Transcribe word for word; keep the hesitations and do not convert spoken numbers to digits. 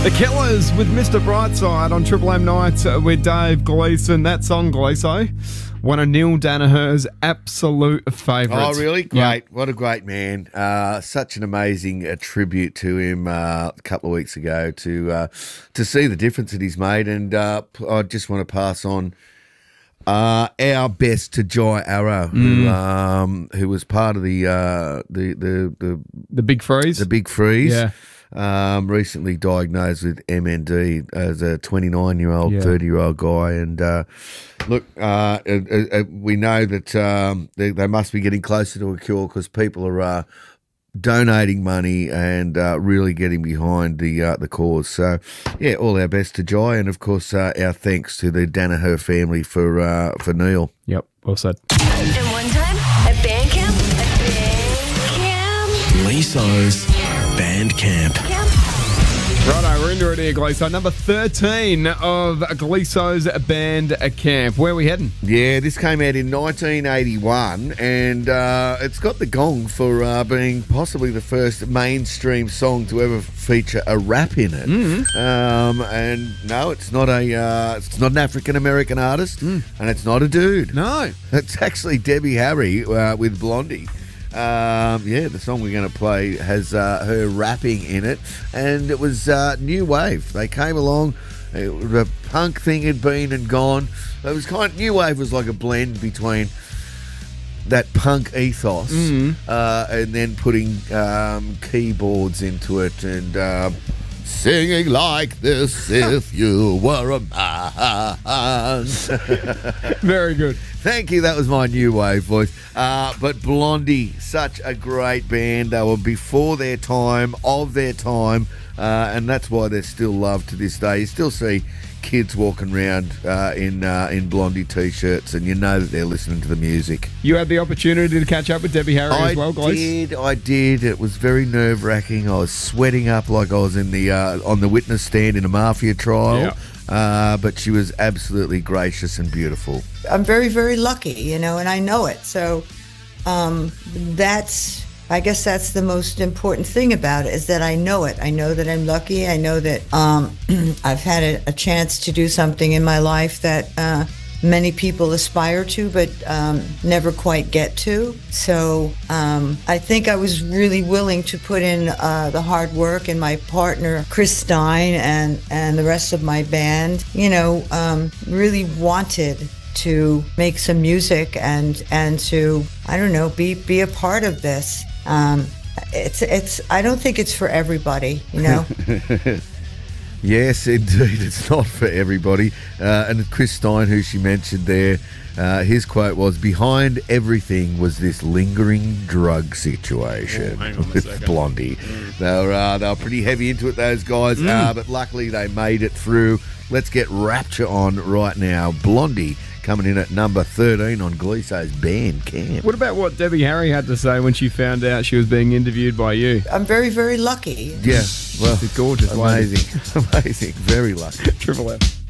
The Killers with Mister Brightside on Triple M Night with Dave Gleeson. That song, Gleeso, one of Neil Danaher's absolute favourites. Oh, really? Great. Yeah. What a great man. Uh, such an amazing uh, tribute to him uh, a couple of weeks ago to uh, to see the difference that he's made. And uh, I just want to pass on uh, our best to Jai Arrow, who, Mm. um, who was part of the, uh, the, the, the, The Big Freeze. the Big Freeze. Yeah. Um, recently diagnosed with M N D as a twenty-nine-year-old, Yeah. thirty-year-old guy. And uh, look, uh, uh, uh, we know that um, they, they must be getting closer to a cure because people are uh, donating money and uh, really getting behind the uh, the cause. So, yeah, all our best to Jai, and of course, uh, our thanks to the Danaher family for uh, for Neil. Yep, well said. And one time at band camp, at band camp, Liso's Band Camp. camp. Righto, we're into it here, Gleeso. Number thirteen of Gleeso's Band Camp. Where are we heading? Yeah, this came out in nineteen eighty-one, and uh, it's got the gong for uh, being possibly the first mainstream song to ever feature a rap in it. Mm-hmm. Um, and no, it's not a uh, it's not an African American artist, and it's not a dude. No. It's actually Debbie Harry uh, with Blondie. Um, yeah, the song we're going to play has uh, her rapping in it, and it was uh, new wave. They came along. It, the punk thing had been and gone. It was kind of, new wave was like a blend between that punk ethos uh, and then putting um, keyboards into it and uh, singing like this if you were a man. Very good. Thank you. That was my new wave voice. Uh, but Blondie, such a great band. They were before their time, of their time, uh, and that's why they're still loved to this day. You still see kids walking around uh, in uh, in Blondie t-shirts, and you know that they're listening to the music. You had the opportunity to catch up with Debbie Harry I as well, Glees? did, I did. It was very nerve-wracking. I was sweating up like I was in the uh, on the witness stand in a mafia trial. Yeah. Uh, but she was absolutely gracious and beautiful. I'm very, very lucky, you know, and I know it. So um, that's, I guess that's the most important thing about it is that I know it. I know that I'm lucky. I know that um, I've had a, a chance to do something in my life that uh, many people aspire to, but um, never quite get to. So um, I think I was really willing to put in uh, the hard work, and my partner, Chris Stein, and, and the rest of my band, you know, um, really wanted to make some music and and to, I don't know, be be a part of this. Um, it's it's I don't think it's for everybody, you know. Yes, indeed, it's not for everybody. Uh, and Chris Stein, who she mentioned there, uh, his quote was, "Behind everything was this lingering drug situation." Oh, hang on a with second. Blondie. They were uh, they were pretty heavy into it, those guys, uh, but luckily they made it through. Let's get Rapture on right now. Blondie coming in at number thirteen on Gleeso's Band Camp. What about what Debbie Harry had to say when she found out she was being interviewed by you? I'm very, very lucky. Yeah, well, She's gorgeous, lady. amazing, amazing, very lucky. Triple M.